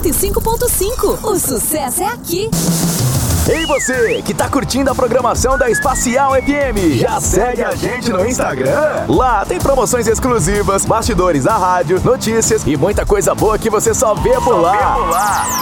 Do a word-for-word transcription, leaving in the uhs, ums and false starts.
cento e cinco ponto cinco. O sucesso é aqui. Ei você, que tá curtindo a programação da Espacial F M, já segue a gente no Instagram? Lá tem promoções exclusivas, bastidores da rádio, notícias e muita coisa boa que você só vê por lá.